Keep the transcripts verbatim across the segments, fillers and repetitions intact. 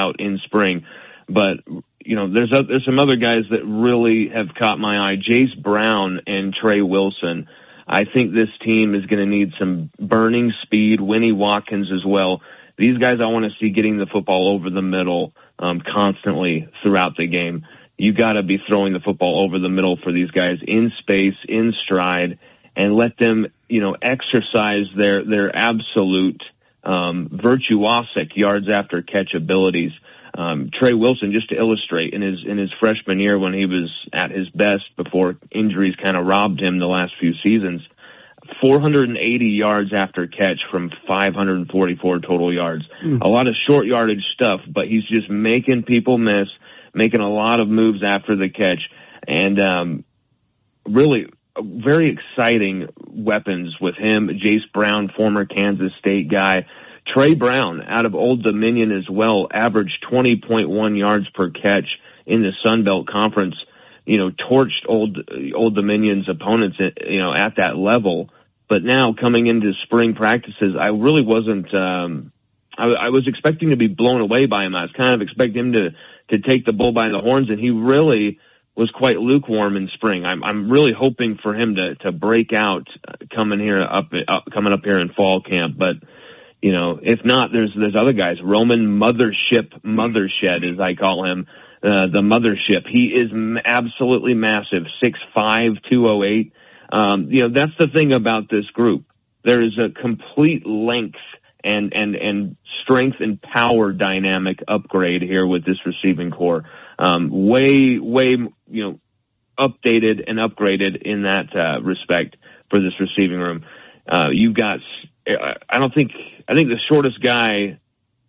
out in spring. But, you know, there's a, there's some other guys that really have caught my eye. Jace Brown and Trey Wilson. I think this team is going to need some burning speed. Winnie Watkins as well. These guys I want to see getting the football over the middle um, constantly throughout the game. You got to be throwing the football over the middle for these guys in space, in stride, and let them, you know, exercise their their absolute um, virtuosic yards after catch abilities. Um, Trey Wilson, just to illustrate, in his in his freshman year when he was at his best before injuries kind of robbed him the last few seasons, four hundred eighty yards after catch from five hundred forty-four total yards. Mm. A lot of short yardage stuff, but he's just making people miss, making a lot of moves after the catch, and um, really very exciting weapons with him. Jace Brown, former Kansas State guy. Trey Brown out of Old Dominion as well, averaged twenty point one yards per catch in the Sun Belt Conference. You know, torched Old Old Dominion's opponents, you know, at that level. But now coming into spring practices, I really wasn't. Um, I, I was expecting to be blown away by him. I was kind of expecting him to to take the bull by the horns, and he really was quite lukewarm in spring. I'm I'm really hoping for him to to break out coming here up, up coming up here in fall camp, but. You know, if not, there's there's other guys. Roman Mothership Mothershed, as I call him, uh, the Mothership. He is m- absolutely massive, six five, two oh eight. Um, you know, that's the thing about this group. There is a complete length and and and strength and power dynamic upgrade here with this receiving core. Um, way way you know updated and upgraded in that uh, respect for this receiving room. Uh, you've got. I don't think, I think the shortest guy,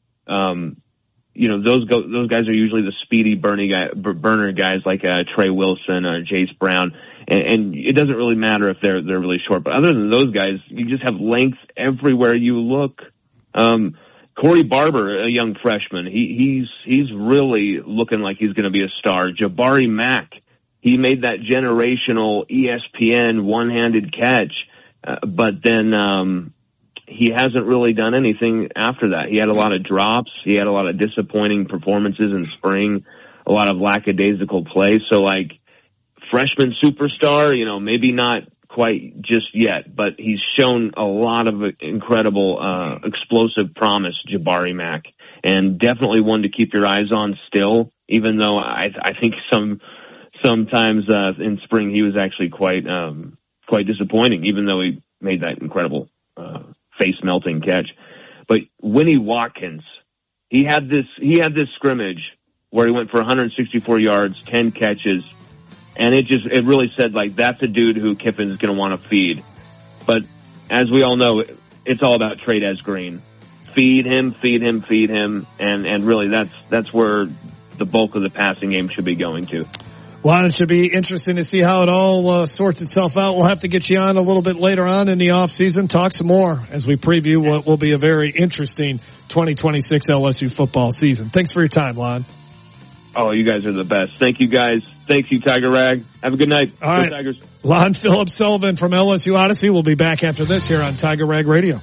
um, you know, those go, those guys are usually the speedy Bernie guy, burner guys like, uh, Trey Wilson or Jace Brown. And, and it doesn't really matter if they're, they're really short, but other than those guys, you just have length everywhere you look. Um, Corey Barber, a young freshman, he, he's, he's really looking like he's going to be a star. Jabari Mack, he made that generational E S P N one-handed catch, uh, but then, um, he hasn't really done anything after that. He had a lot of drops. He had a lot of disappointing performances in spring, a lot of lackadaisical play. So like freshman superstar, you know, maybe not quite just yet, but he's shown a lot of incredible, uh, explosive promise, Jabari Mack, and definitely one to keep your eyes on still, even though I, I think some, sometimes, uh, in spring he was actually quite, um, quite disappointing, even though he made that incredible, uh, face-melting catch. But Winnie Watkins, he had this he had this scrimmage where he went for one hundred sixty-four yards, ten catches, and it just it really said, like, that's a dude who Kiffin's going to want to feed. But as we all know, it's all about Trey'Dez Green. Feed him, feed him, feed him, and, and really that's that's where the bulk of the passing game should be going to. Well, it should be interesting to see how it all uh, sorts itself out. We'll have to get you on a little bit later on in the off season, talk some more as we preview what will be a very interesting twenty twenty-six L S U football season. Thanks for your time, Lon. Oh, you guys are the best. Thank you, guys. Thank you, Tiger Rag. Have a good night. All right. Tigers. Lon Phillips Sullivan from L S U Odyssey will be back after this here on Tiger Rag Radio.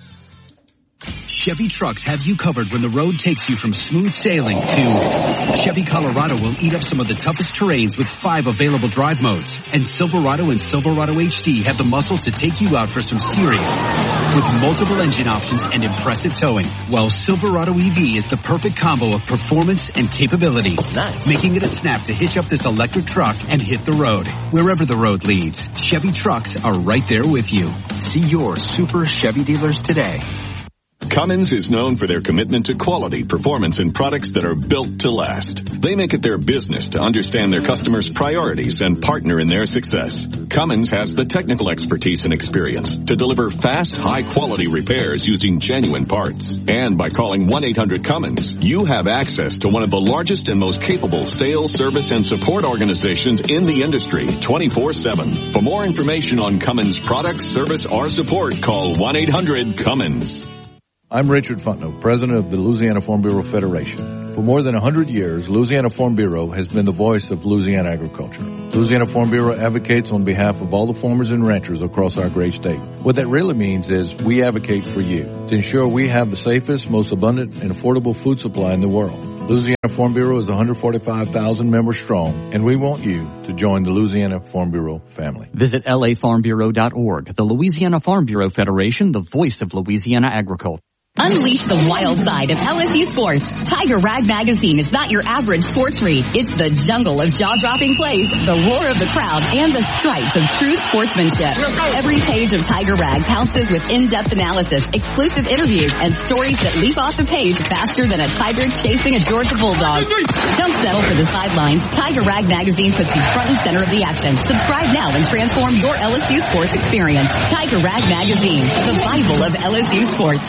Chevy trucks have you covered when the road takes you from smooth sailing to Chevy Colorado will eat up some of the toughest terrains with five available drive modes. And Silverado and Silverado H D have the muscle to take you out for some serious with multiple engine options and impressive towing. While Silverado E V is the perfect combo of performance and capability, nice. Making it a snap to hitch up this electric truck and hit the road. Wherever the road leads, Chevy trucks are right there with you. See your Super Chevy dealers today. Cummins is known for their commitment to quality, performance, and products that are built to last. They make it their business to understand their customers' priorities and partner in their success. Cummins has the technical expertise and experience to deliver fast, high-quality repairs using genuine parts. And by calling one eight hundred Cummins, you have access to one of the largest and most capable sales, service, and support organizations in the industry, twenty-four seven. For more information on Cummins products, service, or support, call one eight hundred Cummins. I'm Richard Fontenot, president of the Louisiana Farm Bureau Federation. For more than one hundred years, Louisiana Farm Bureau has been the voice of Louisiana agriculture. Louisiana Farm Bureau advocates on behalf of all the farmers and ranchers across our great state. What that really means is we advocate for you to ensure we have the safest, most abundant, and affordable food supply in the world. Louisiana Farm Bureau is one hundred forty-five thousand members strong, and we want you to join the Louisiana Farm Bureau family. Visit L A farm bureau dot org. The Louisiana Farm Bureau Federation, the voice of Louisiana agriculture. Unleash the wild side of L S U sports. Tiger Rag Magazine is not your average sports read. It's the jungle of jaw-dropping plays, the roar of the crowd, and the stripes of true sportsmanship. Every page of Tiger Rag pounces with in-depth analysis, exclusive interviews, and stories that leap off the page faster than a tiger chasing a Georgia bulldog. Don't settle for the sidelines. Tiger Rag Magazine puts you front and center of the action. Subscribe now and transform your L S U sports experience. Tiger Rag Magazine, the Bible of L S U sports.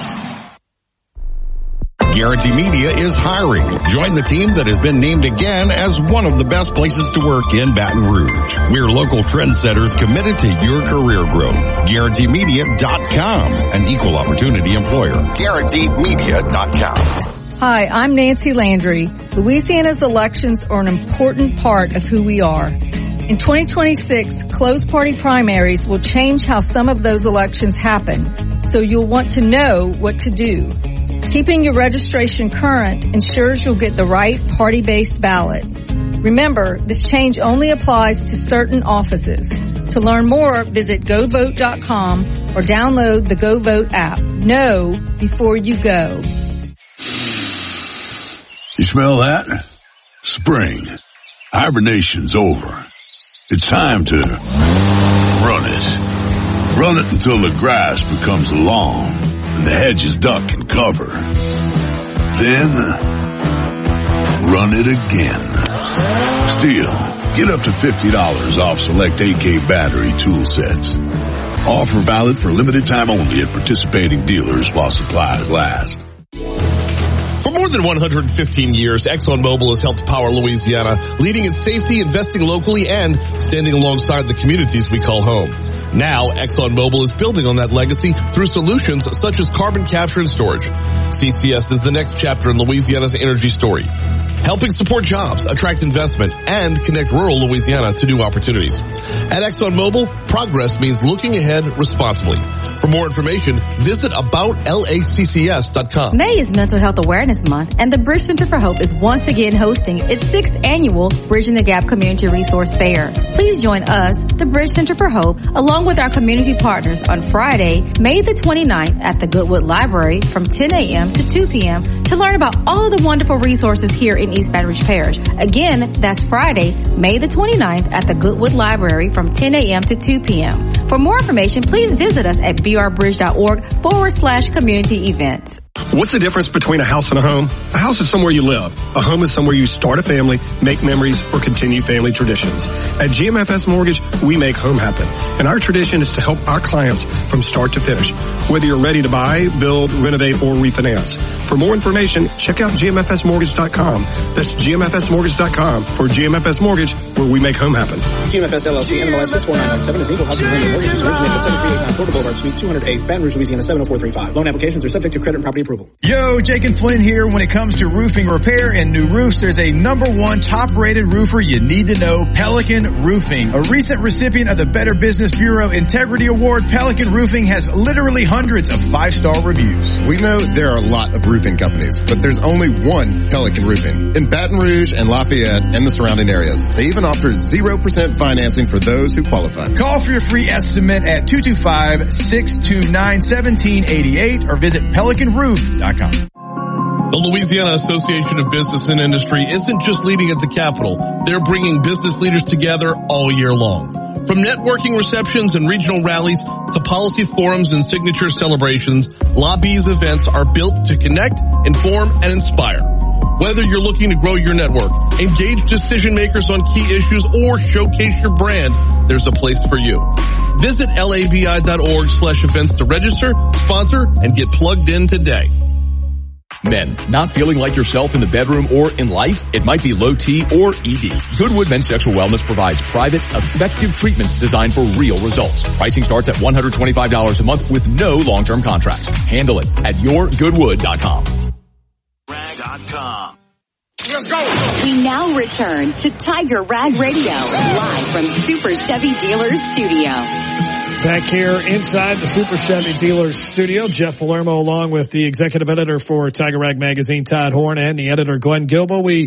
Guarantee Media is hiring. Join the team that has been named again as one of the best places to work in Baton Rouge. We're local trendsetters committed to your career growth. Guarantee Media dot com, an equal opportunity employer. Guarantee Media dot com. Hi, I'm Nancy Landry. Louisiana's elections are an important part of who we are. In twenty twenty-six, closed party primaries will change how some of those elections happen, so you'll want to know what to do. Keeping your registration current ensures you'll get the right party-based ballot. Remember, this change only applies to certain offices. To learn more, visit go vote dot com or download the GoVote app. Know before you go. You smell that? Spring. Hibernation's over. It's time to run it. Run it until the grass becomes long and the hedges duck and cover. Then, run it again. Still, get up to fifty dollars off select A K battery tool sets. Offer valid for limited time only at participating dealers while supplies last. For more than one hundred fifteen years, ExxonMobil has helped power Louisiana, leading in safety, investing locally, and standing alongside the communities we call home. Now, ExxonMobil is building on that legacy through solutions such as carbon capture and storage. C C S is the next chapter in Louisiana's energy story, helping support jobs, attract investment, and connect rural Louisiana to new opportunities. At ExxonMobil, progress means looking ahead responsibly. For more information, visit about laccs dot com. May is Mental Health Awareness Month, and the Bridge Center for Hope is once again hosting its sixth annual Bridging the Gap Community Resource Fair. Please join us, the Bridge Center for Hope, along with our community partners on Friday, May the twenty-ninth at the Goodwood Library from ten a.m. to two p.m. to learn about all the wonderful resources here in East Baton Rouge Parish. Again, that's Friday, May the twenty-ninth at the Goodwood Library from ten a.m. to two p.m. For more information, please visit us at brbridge.org forward slash community events. What's the difference between a house and a home? A house is somewhere you live. A home is somewhere you start a family, make memories, or continue family traditions. At G M F S Mortgage, we make home happen. And our tradition is to help our clients from start to finish, whether you're ready to buy, build, renovate, or refinance. For more information, check out G M F S mortgage dot com. That's G M F S mortgage dot com for G M F S Mortgage, where we make home happen. G M F S L L C, N M L S six four nine nine seven is equal housing lender. Mortgage is originated at seven three eight nine Florida Boulevard, Suite two oh eight, Baton Rouge, Louisiana seven oh four three five. Loan applications are subject to credit and property approval. Yo, Jake and Flynn here. When it comes to roofing repair and new roofs, there's a number one top-rated roofer you need to know, Pelican Roofing. A recent recipient of the Better Business Bureau Integrity Award, Pelican Roofing has literally hundreds of five-star reviews. We know there are a lot of roofing companies, but there's only one Pelican Roofing in Baton Rouge and Lafayette and the surrounding areas. They even offer zero percent financing for those who qualify. Call for your free estimate at two two five, six two nine, one seven eight eight or visit pelican roof dot com. The Louisiana Association of Business and Industry isn't just leading at the Capitol. They're bringing business leaders together all year long. From networking receptions and regional rallies to policy forums and signature celebrations, Lobby's events are built to connect, inform, and inspire. Whether you're looking to grow your network, engage decision makers on key issues, or showcase your brand, there's a place for you. Visit labi.org slash events to register, sponsor, and get plugged in today. Men, not feeling like yourself in the bedroom or in life? It might be low T or E D. Goodwood Men's Sexual Wellness provides private, effective treatments designed for real results. Pricing starts at one hundred twenty-five dollars a month with no long-term contracts. Handle it at your goodwood dot com. Rag dot com. let's go. We now return to Tiger Rag Radio, live from Super Chevy Dealers Studio. Back here inside the Super Chevy Dealers Studio, Jeff Palermo along with the executive editor for Tiger Rag Magazine, Todd Horn, and the editor, Glenn Gilbo. We